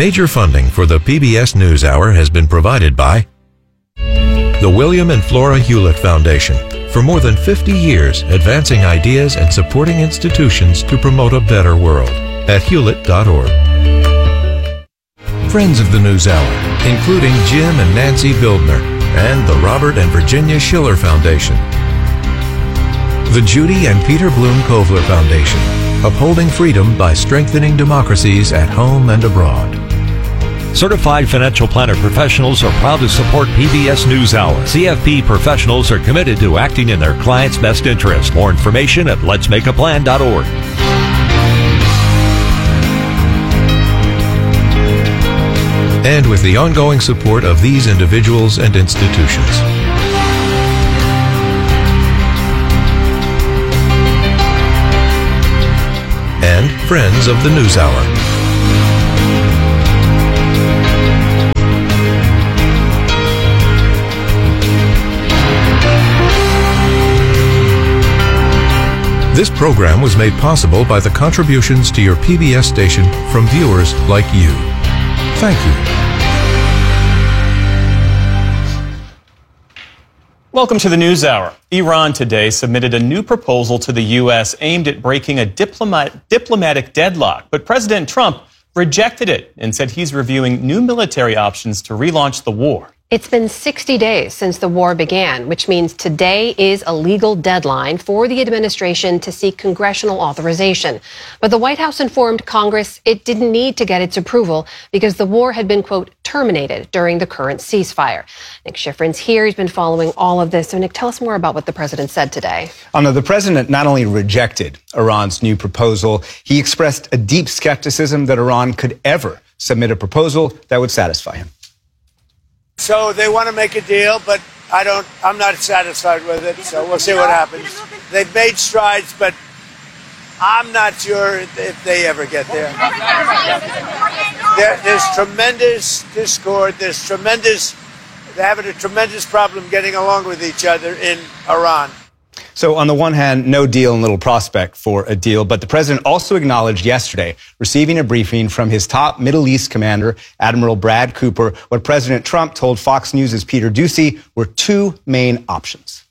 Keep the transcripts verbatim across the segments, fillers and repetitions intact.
Major funding for the P B S NewsHour has been provided by the William and Flora Hewlett Foundation. For more than fifty years, advancing ideas and supporting institutions to promote a better world at hewlett dot org. Friends of the NewsHour, including Jim and Nancy Bildner, and the Robert and Virginia Schiller Foundation. The Judy and Peter Bloom Kovler Foundation, upholding freedom by strengthening democracies at home and abroad. Certified financial planner professionals are proud to support P B S NewsHour. C F P professionals are committed to acting in their clients' best interest. More information at lets make a plan dot org. And with the ongoing support of these individuals and institutions. And friends of the NewsHour. This program was made possible by the contributions to your P B S station from viewers like you. Thank you. Welcome to the NewsHour. Iran today submitted a new proposal to the U S aimed at breaking a diplomat, diplomatic deadlock, but President Trump rejected it and said he's reviewing new military options to relaunch the war. It's been sixty days since the war began, which means today is a legal deadline for the administration to seek congressional authorization. But the White House informed Congress it didn't need to get its approval because the war had been, quote, terminated during the current ceasefire. Nick Schifrin's here. He's been following all of this. So, Nick, tell us more about what the president said today. Oh, no, the president not only rejected Iran's new proposal, he expressed a deep skepticism that Iran could ever submit a proposal that would satisfy him. So they want to make a deal, but I don't, I'm not satisfied with it, so we'll see what happens. They've made strides, but I'm not sure if they ever get there. there there's tremendous discord, there's tremendous, they're having a tremendous problem getting along with each other in Iran. So on the one hand, no deal and little prospect for a deal, but the president also acknowledged yesterday, receiving a briefing from his top Middle East commander, Admiral Brad Cooper, what President Trump told Fox News' Peter Doocy were two main options.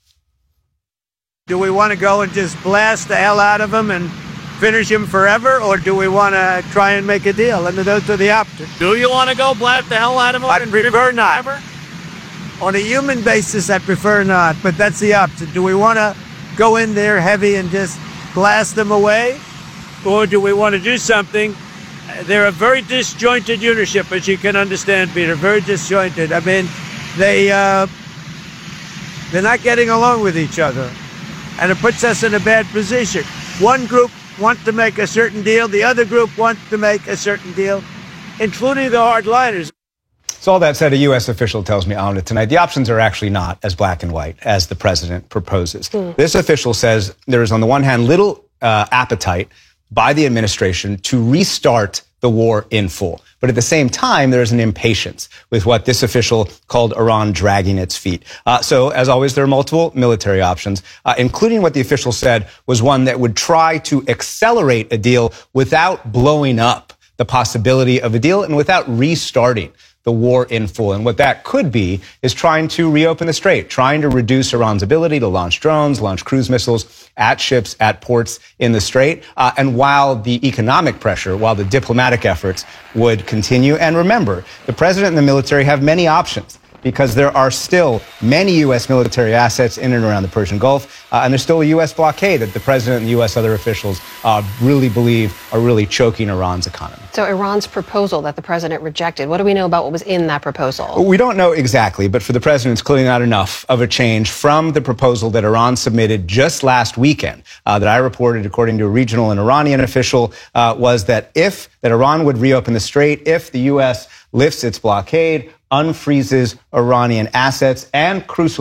Do we want to go and just blast the hell out of him and finish him forever, or do we want to try and make a deal? And those are the options. Do you want to go blast the hell out of him? I prefer not. Forever? On a human basis, I prefer not, but that's the option. Do we want to go in there heavy and just blast them away? Or do we want to do something? They're a very disjointed leadership, as you can understand, Peter, very disjointed. I mean, they, uh, they're not getting along with each other, and it puts us in a bad position. One group wants to make a certain deal, the other group wants to make a certain deal, including the hardliners. So all that said, a U S official tells me on it tonight, the options are actually not as black and white as the president proposes. Mm. This official says there is, on the one hand, little uh, appetite by the administration to restart the war in full. But at the same time, there is an impatience with what this official called Iran dragging its feet. Uh, so, as always, there are multiple military options, uh, including what the official said was one that would try to accelerate a deal without blowing up the possibility of a deal and without restarting the war in full. And what that could be is trying to reopen the strait, trying to reduce Iran's ability to launch drones, launch cruise missiles at ships, at ports in the strait. Uh, and while the economic pressure, while the diplomatic efforts would continue. And remember, the president and the military have many options, because there are still many U S military assets in and around the Persian Gulf, uh, and there's still a U S blockade that the president and U S other officials uh, really believe are really choking Iran's economy. So Iran's proposal that the president rejected, what do we know about what was in that proposal? We don't know exactly, but for the president, it's clearly not enough of a change from the proposal that Iran submitted just last weekend, uh, that I reported, according to a regional and Iranian official, uh, was that if that Iran would reopen the strait, if the U S lifts its blockade, unfreezes Iranian assets, and crucially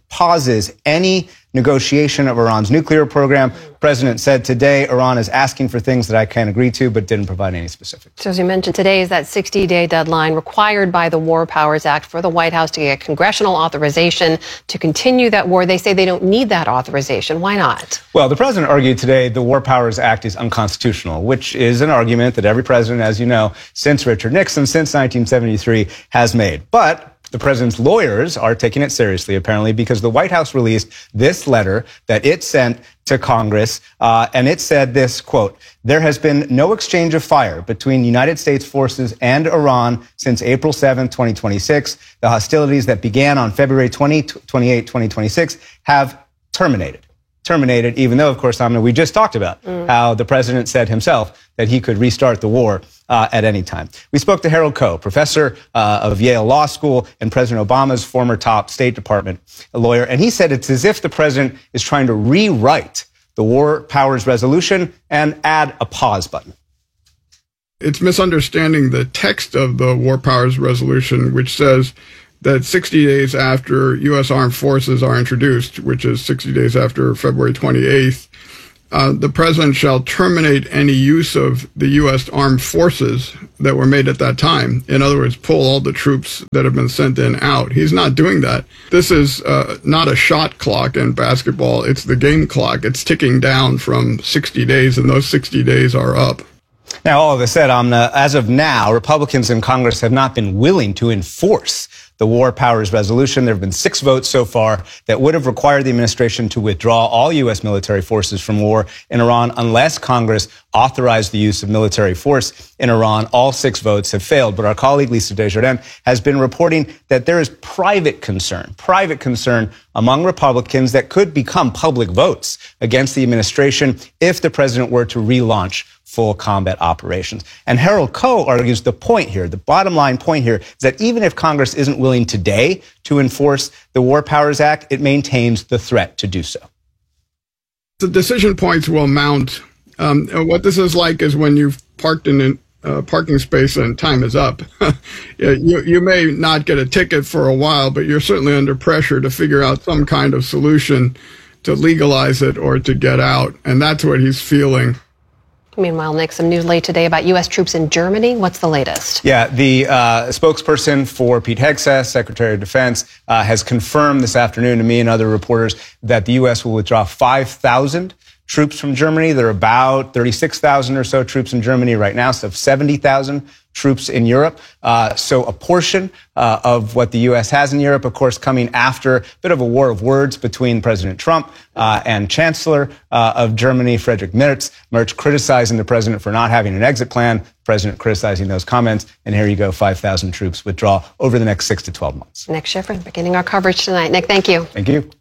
pauses any negotiation of Iran's nuclear program. The president said today Iran is asking for things that I can't agree to, but didn't provide any specifics. So as you mentioned, today is that sixty-day deadline required by the War Powers Act for the White House to get congressional authorization to continue that war. They say they don't need that authorization. Why not? Well, the president argued today the War Powers Act is unconstitutional, which is an argument that every president, as you know, since Richard Nixon, since nineteen seventy-three, has made. But the president's lawyers are taking it seriously, apparently, because the White House released this letter that it sent to Congress, uh, and it said this, quote, "There has been no exchange of fire between United States forces and Iran since April seventh, twenty twenty-six. The hostilities that began on February twenty-eighth, twenty twenty-six have terminated." Terminated, even though, of course, Amna, we just talked about mm. how the president said himself that he could restart the war uh, at any time. We spoke to Harold Koh, professor uh, of Yale Law School and President Obama's former top State Department lawyer, and he said it's as if the president is trying to rewrite the War Powers Resolution and add a pause button. It's misunderstanding the text of the War Powers Resolution, which says that sixty days after U S armed forces are introduced, which is sixty days after February twenty-eighth, uh, the president shall terminate any use of the U S armed forces that were made at that time. In other words, pull all the troops that have been sent in out. He's not doing that. This is uh, not a shot clock in basketball. It's the game clock. It's ticking down from sixty days, and those sixty days are up. Now, all of this said, Amna, as of now, Republicans in Congress have not been willing to enforce the War Powers Resolution. There have been six votes so far that would have required the administration to withdraw all U S military forces from war in Iran unless Congress authorized the use of military force in Iran. All six votes have failed. But our colleague Lisa Desjardins has been reporting that there is private concern, private concern among Republicans that could become public votes against the administration if the president were to relaunch full combat operations. And Harold Koh argues the point here, the bottom line point here, is that even if Congress isn't willing today to enforce the War Powers Act, it maintains the threat to do so. The decision points will mount. Um, and what this is like is when you've parked in a uh, parking space and time is up. you, you may not get a ticket for a while, but you're certainly under pressure to figure out some kind of solution to legalize it or to get out. And that's what he's feeling. Meanwhile, Nick, some news late today about U S troops in Germany. What's the latest? Yeah, the uh, spokesperson for Pete Hegseth, Secretary of Defense, uh, has confirmed this afternoon to me and other reporters that the U S will withdraw five thousand troops from Germany. There are about thirty-six thousand or so troops in Germany right now, so seventy thousand troops in Europe. Uh, so a portion uh, of what the U S has in Europe, of course, coming after a bit of a war of words between President Trump uh, and Chancellor uh, of Germany, Friedrich Merz, Merz criticizing the president for not having an exit plan, president criticizing those comments. And here you go, five thousand troops withdraw over the next six to twelve months. Nick Schifrin beginning our coverage tonight. Nick, thank you. Thank you.